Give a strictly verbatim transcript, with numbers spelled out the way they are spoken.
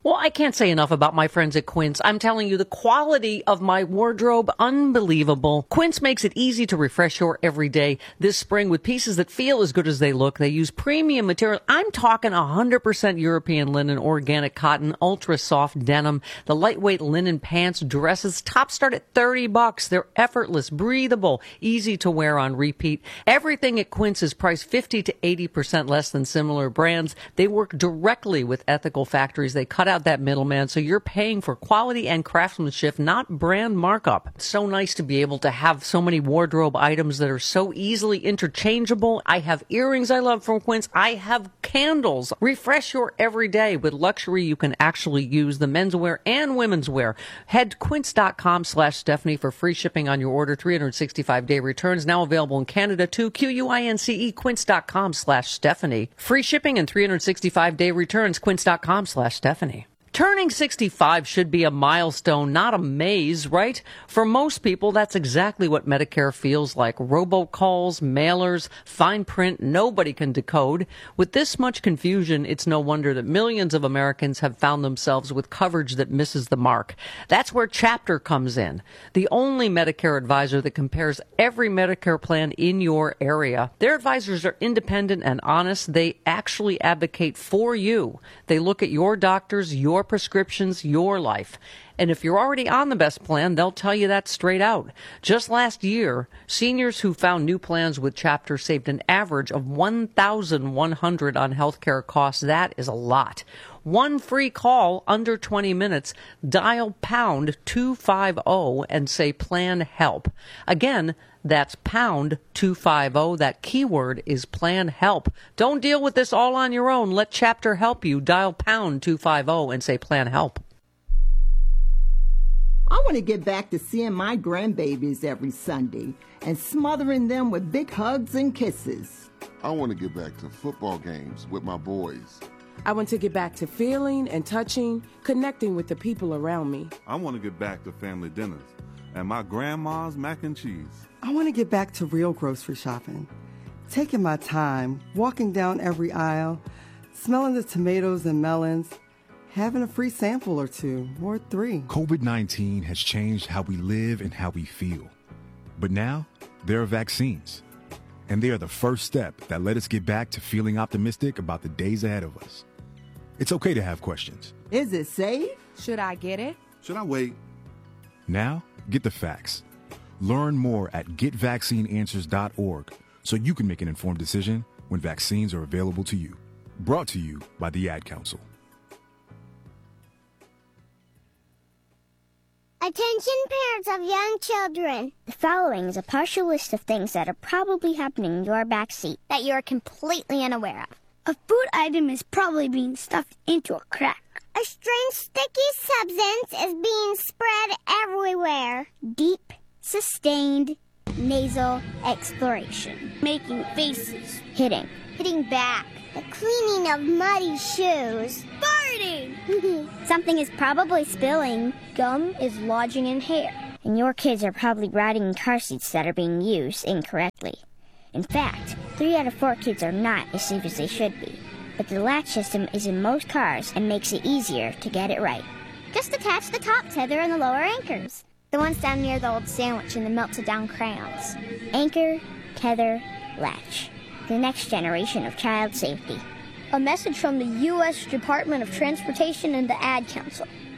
Well, I can't say enough about my friends at Quince. I'm telling you, the quality of my wardrobe, unbelievable. Quince makes it easy to refresh your every day this spring with pieces that feel as good as they look. They use premium material. I'm talking one hundred percent European linen, organic cotton, ultra soft denim, the lightweight linen pants, dresses. Tops start at thirty bucks. They're effortless, breathable, easy to wear on repeat. Everything at Quince is priced fifty to eighty percent less than similar brands. They work directly with ethical factories. They cut out that middleman, so you're paying for quality and craftsmanship, not brand markup. It's so nice to be able to have so many wardrobe items that are so easily interchangeable. I have earrings I love from Quince. I have candles. Refresh your everyday with luxury you can actually use, the menswear and women's wear. Head to quince.com slash Stephanie for free shipping on your order. three hundred sixty-five day returns, now available in Canada too. Q-U-I-N-C-E, quince.com slash Stephanie. Free shipping and three hundred sixty-five day returns, quince.com slash Stephanie. Turning sixty-five should be a milestone, not a maze, right? For most people, that's exactly what Medicare feels like. Robocalls, mailers, fine print, nobody can decode. With this much confusion, it's no wonder that millions of Americans have found themselves with coverage that misses the mark. That's where Chapter comes in, the only Medicare advisor that compares every Medicare plan in your area. Their advisors are independent and honest. They actually advocate for you. They look at your doctors, your prescriptions, your life. And if you're already on the best plan, they'll tell you that straight out. Just last year, seniors who found new plans with Chapter saved an average of one thousand one hundred dollars on healthcare costs. That is a lot. One free call, under twenty minutes, dial pound two five zero and say plan help. Again, that's pound two five zero. That keyword is plan help. Don't deal with this all on your own. Let Chapter help you. Dial pound two five zero and say plan help. I want to get back to seeing my grandbabies every Sunday and smothering them with big hugs and kisses. I want to get back to football games with my boys. I want to get back to feeling and touching, connecting with the people around me. I want to get back to family dinners and my grandma's mac and cheese. I want to get back to real grocery shopping, taking my time, walking down every aisle, smelling the tomatoes and melons, having a free sample or two, or three. COVID nineteen has changed how we live and how we feel. But now, there are vaccines. And they are the first step that let us get back to feeling optimistic about the days ahead of us. It's okay to have questions. Is it safe? Should I get it? Should I wait? Now, get the facts. Learn more at get vaccine answers dot org so you can make an informed decision when vaccines are available to you. Brought to you by the Ad Council. Attention parents of young children. The following is a partial list of things that are probably happening in your backseat that you're completely unaware of. A food item is probably being stuffed into a crack. A strange sticky substance is being spread everywhere. Deep, sustained, nasal exploration. Making faces. Hitting. Hitting back. The cleaning of muddy shoes. Farting! Something is probably spilling. Gum is lodging in hair. And your kids are probably riding in car seats that are being used incorrectly. In fact, three out of four kids are not as safe as they should be. But the latch system is in most cars and makes it easier to get it right. Just attach the top tether and the lower anchors. The ones down near the old sandwich and the melted down crayons. Anchor, tether, latch. The next generation of child safety. A message from the U S Department of Transportation and the Ad Council.